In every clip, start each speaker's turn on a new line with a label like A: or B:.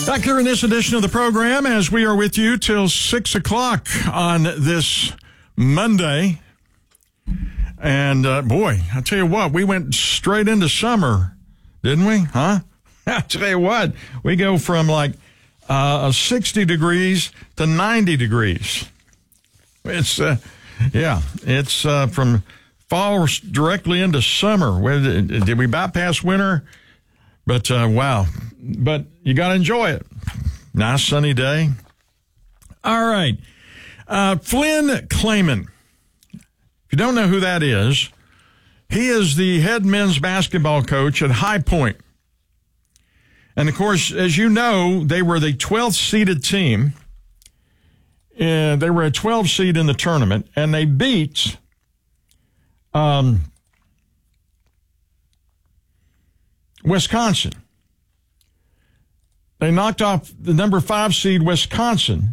A: Back here in this edition of the program, as we are with you till 6 o'clock on this Monday. And, boy, I tell you what, we went straight into summer, didn't we? Huh? I tell you what, we go from like 60 degrees to 90 degrees. It's, it's from fall directly into summer. Did we bypass winter? But, wow. But you got to enjoy it. Nice sunny day. All right. Flynn Clayman. If you don't know who that is, he is the head men's basketball coach at High Point. And, of course, as you know, they were the 12th seeded team. They were a 12 seed in the tournament, and they beat Wisconsin. They knocked off the number 5 seed Wisconsin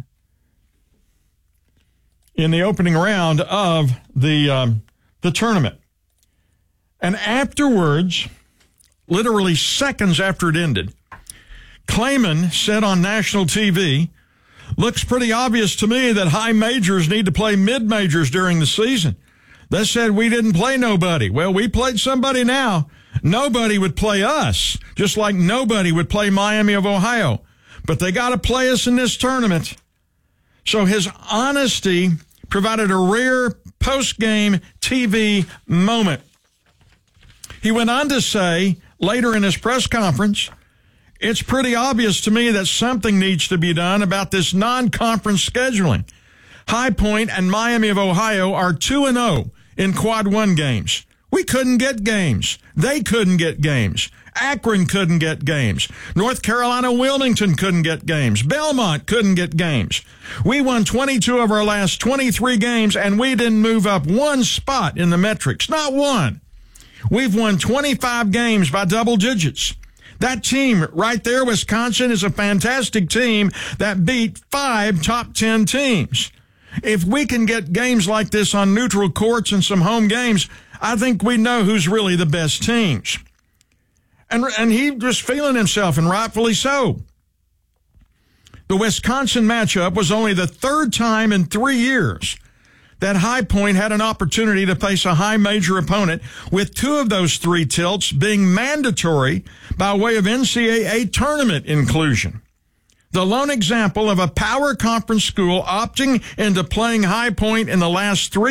A: in the opening round of the tournament. And afterwards, literally seconds after it ended, Clayman said on national TV, "Looks pretty obvious to me that high majors need to play mid-majors during the season. They said we didn't play nobody. Well, we played somebody now. Nobody would play us, just like nobody would play Miami of Ohio. But they got to play us in this tournament." So his honesty provided a rare post-game TV moment. He went on to say later in his press conference, "It's pretty obvious to me that something needs to be done about this non-conference scheduling. High Point and Miami of Ohio are 2-0 in Quad 1 games. We couldn't get games. They couldn't get games. Akron couldn't get games. North Carolina Wilmington couldn't get games. Belmont couldn't get games. We won 22 of our last 23 games, and we didn't move up one spot in the metrics. Not one. We've won 25 games by double digits. That team right there, Wisconsin, is a fantastic team that beat 5 top 10 teams. If we can get games like this on neutral courts and some home games, I think we know who's really the best teams." And he was feeling himself, and rightfully so. The Wisconsin matchup was only the 3rd time in 3 years that High Point had an opportunity to face a high major opponent, with 2 of those 3 tilts being mandatory by way of NCAA tournament inclusion. The lone example of a power conference school opting into playing High Point in the last 3